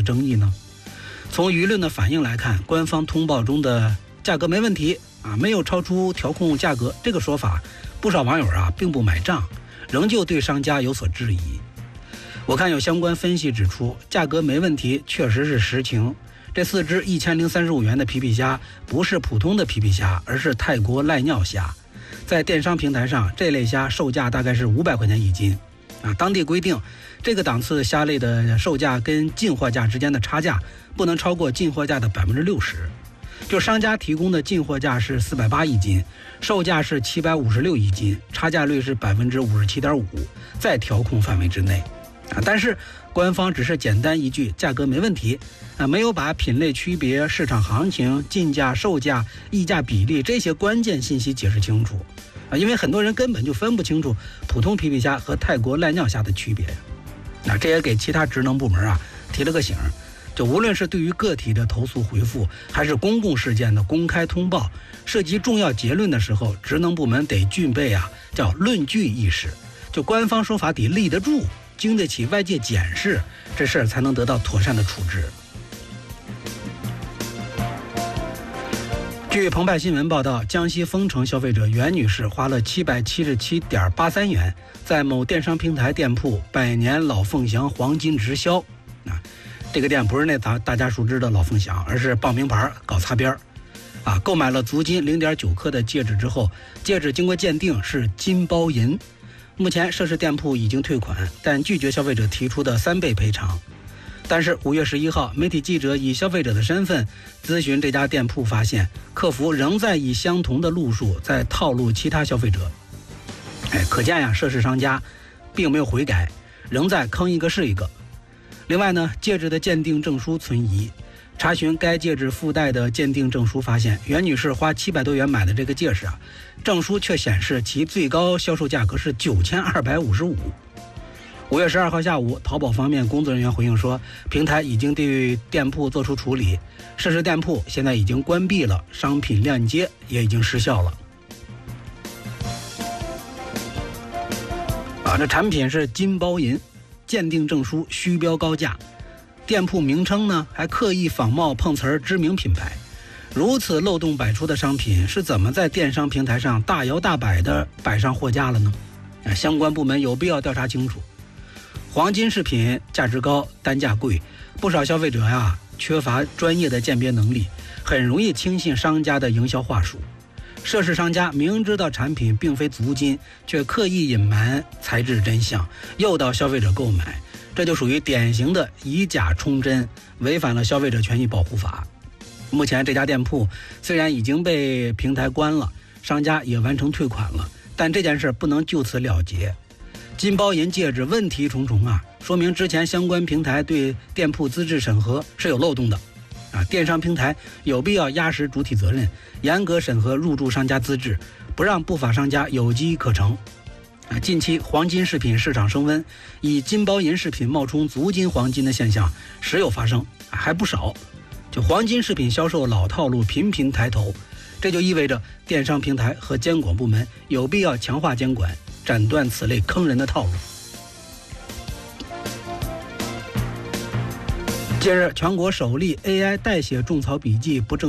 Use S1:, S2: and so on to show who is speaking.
S1: 的争议呢？从舆论的反应来看，官方通报中的价格没问题没有超出调控价格这个说法，不少网友并不买账，仍旧对商家有所质疑。我看有相关分析指出，价格没问题确实是实情。这4只1035元的皮皮虾不是普通的皮皮虾，而是泰国赖尿虾。在电商平台上，这类虾售价大概是500块钱一斤当地规定，这个档次虾类的售价跟进货价之间的差价不能超过进货价的60%。就商家提供的进货价是480一斤，售价是756一斤，差价率是57.5%，在调控范围之内但是官方只是简单一句价格没问题没有把品类区别、市场行情、进价、售价、溢价比例这些关键信息解释清楚因为很多人根本就分不清楚普通皮皮虾和泰国赖尿虾的区别这也给其他职能部门提了个醒，就无论是对于个体的投诉回复，还是公共事件的公开通报，涉及重要结论的时候，职能部门得具备叫论据意识，就官方说法得立得住，经得起外界检视，这事儿才能得到妥善的处置。据澎湃新闻报道，江西丰城消费者袁女士花了777.83元，在某电商平台店铺百年老凤祥黄金直销这个店不是那大家熟知的老凤祥，而是报名牌搞擦边购买了足金0.9克的戒指之后，戒指经过鉴定是金包银。目前涉事店铺已经退款，但拒绝消费者提出的3倍赔偿。但是5月11号，媒体记者以消费者的身份咨询这家店铺，发现客服仍在以相同的路数在套路其他消费者。可见涉事商家并没有悔改，仍在坑一个是一个。另外呢，戒指的鉴定证书存疑，查询该戒指附带的鉴定证书，发现袁女士花700多元买的这个戒指证书却显示其最高销售价格是9255。5月12号下午，淘宝方面工作人员回应说，平台已经对店铺做出处理，涉事店铺现在已经关闭了，商品链接也已经失效了。这产品是金包银，鉴定证书虚标高价，店铺名称呢还刻意仿冒碰瓷儿知名品牌。如此漏洞百出的商品是怎么在电商平台上大摇大摆地摆上货架了呢？相关部门有必要调查清楚。黄金饰品价值高，单价贵，不少消费者缺乏专业的鉴别能力，很容易轻信商家的营销话术。涉事商家明知道产品并非足金，却刻意隐瞒材质真相，诱导消费者购买，这就属于典型的以假充真，违反了消费者权益保护法。目前这家店铺虽然已经被平台关了，商家也完成退款了，但这件事不能就此了结。金包银戒指问题重重说明之前相关平台对店铺资质审核是有漏洞的电商平台有必要压实主体责任，严格审核入驻商家资质，不让不法商家有机可乘近期黄金饰品市场升温，以金包银饰品冒充足金黄金的现象时有发生还不少。就黄金饰品销售老套路频频抬头，这就意味着电商平台和监管部门有必要强化监管，斩断此类坑人的套路。近日，全国首例 AI 代写种草笔记不正